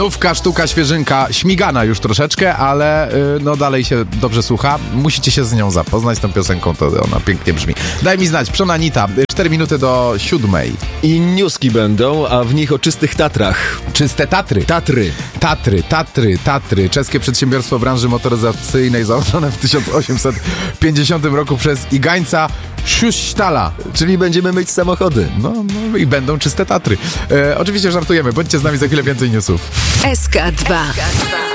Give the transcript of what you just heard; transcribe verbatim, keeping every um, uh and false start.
Nówka, sztuka, świeżynka, śmigana już troszeczkę, ale y, no dalej się dobrze słucha. Musicie się z nią zapoznać, z tą piosenką, to ona pięknie brzmi. Daj mi znać, Przonanita, cztery minuty do siódmej. I newski będą, a w nich o czystych Tatrach. Czyste Tatry. Tatry. Tatry, Tatry, Tatry. Czeskie przedsiębiorstwo branży motoryzacyjnej założone w tysiąc osiemset pięćdziesiątym roku przez Igańca Schustala. Czyli będziemy myć samochody. No, no i będą czyste Tatry. E, oczywiście żartujemy, bądźcie z nami, za chwilę więcej newsów. S K dwa.